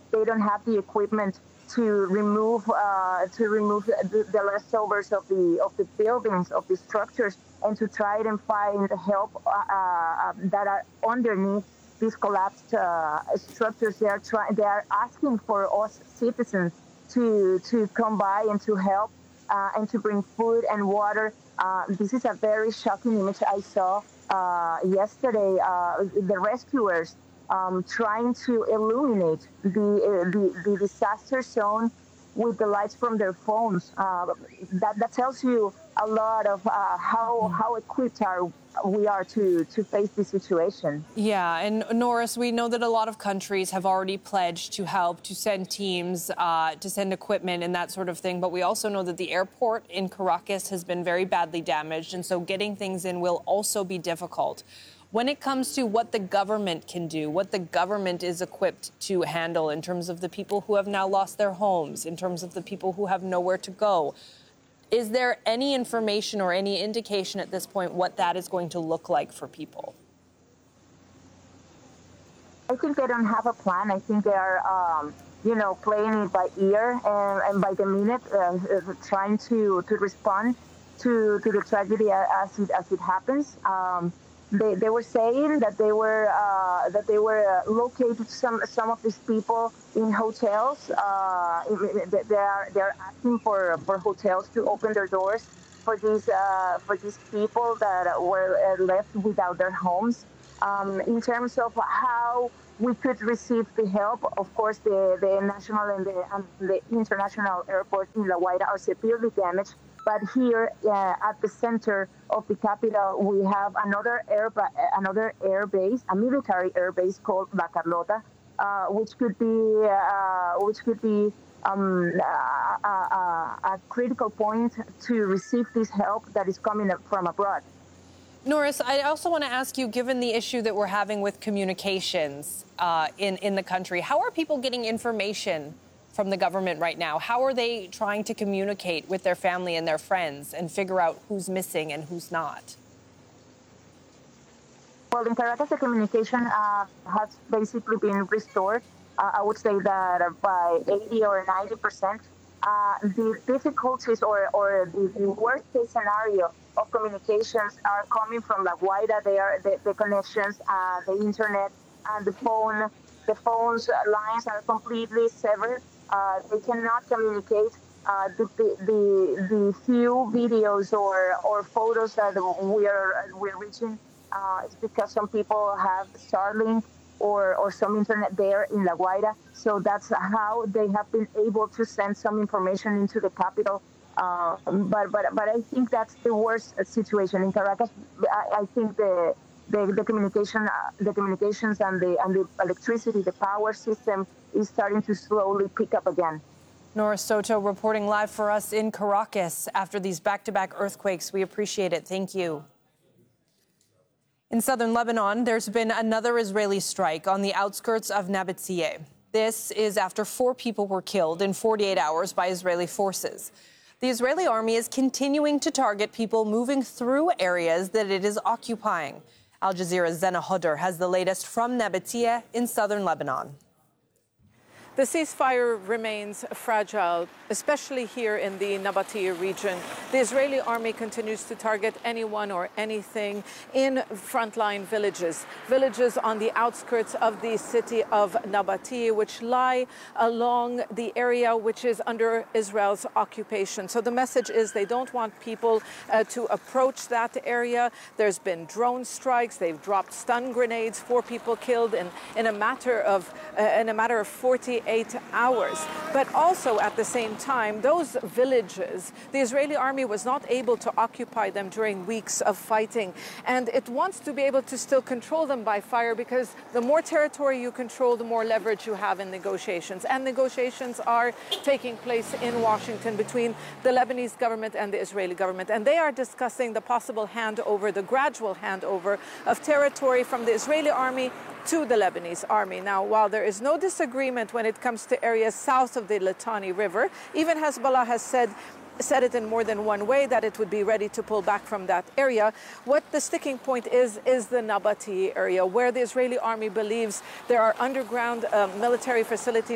they don't have the equipment to remove the leftovers of the buildings, of the structures, and to try and find help that are underneath these collapsed structures. They are asking for us citizens to come by and to help and to bring food and water. This is a very shocking image I saw yesterday. The rescuers trying to illuminate the disaster zone with the lights from their phones. That tells you a lot of how equipped we are to face this situation. Yeah, and Norris, we know that a lot of countries have already pledged to help, to send teams, to send equipment and that sort of thing. But we also know that the airport in Caracas has been very badly damaged, and so getting things in will also be difficult. When it comes to what the government can do, what the government is equipped to handle in terms of the people who have now lost their homes, in terms of the people who have nowhere to go, is there any information or any indication at this point what that is going to look like for people? I think they don't have a plan. I think they are, playing it by ear and by the minute, trying to respond to the tragedy as it happens. They were saying that they were located some of these people in hotels. They're asking for hotels to open their doors for these people that were left without their homes. In terms of how we could receive the help, of course, the national and the international airports in La Guaira are severely damaged. But here at the center of the capital, we have another air base, a military air base called La Carlota, which could be a critical point to receive this help that is coming from abroad. Norris, I also want to ask you, given the issue that we're having with communications in the country, how are people getting information from the government right now? How are they trying to communicate with their family and their friends and figure out who's missing and who's not? Well, in Caracas, the communication has basically been restored. I would say that by 80 or 90%. The difficulties or the worst case scenario of communications are coming from La Guaira. They are the connections, the internet, and the phone's lines are completely severed. They cannot communicate. The few videos or photos that we're reaching is because some people have Starlink or some internet there in La Guaira. So that's how they have been able to send some information into the capital. But I think that's the worst situation in Caracas. I think the communications and the electricity, the power system is starting to slowly pick up again. Norris Soto reporting live for us in Caracas after these back-to-back earthquakes. We appreciate it. Thank you. In southern Lebanon, there's been another Israeli strike on the outskirts of Nabatea. This is after 4 people were killed in 48 hours by Israeli forces. The Israeli army is continuing to target people moving through areas that it is occupying. Al Jazeera's Zena Hodder has the latest from Nabatea in southern Lebanon. The ceasefire remains fragile, especially here in the Nabatea region. The Israeli army continues to target anyone or anything in frontline villages on the outskirts of the city of Nabatea, which lie along the area which is under Israel's occupation. So the message is they don't want people to approach that area. There's been drone strikes. They've dropped stun grenades. 4 people killed in a matter of 48 hours. But also at the same time, those villages, the Israeli army was not able to occupy them during weeks of fighting. And it wants to be able to still control them by fire, because the more territory you control, the more leverage you have in negotiations. And negotiations are taking place in Washington between the Lebanese government and the Israeli government. And they are discussing the possible handover, the gradual handover of territory from the Israeli army to the Lebanese army. Now, while there is no disagreement when it comes to areas south of the Litani River, even Hezbollah has said it in more than one way that it would be ready to pull back from that area. What the sticking point is the Nabatea area, where the Israeli army believes there are underground military facilities